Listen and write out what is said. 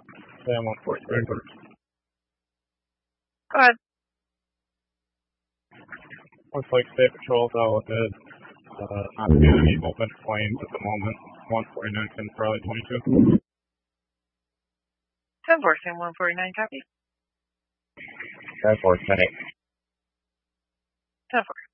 Sam 143. Go ahead. Looks like State Patrol's all good. Not seeing any open flames at the moment. 149 10 Charlie 22. 10-4, Sam 149, copy. 10-4, 10-8. 10-4.